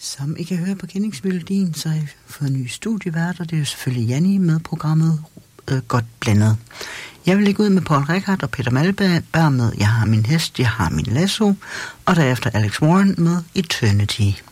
Som I kan høre på kendingsmelodien, så har jeg fået nye studieværter. Det er jo selvfølgelig Janni med programmet Godt Blandet. Jeg vil lægge ud med Paul Rickard og Peter Malberg med Jeg har min hest, jeg har min lasso, og derefter Alex Warren med Eternity.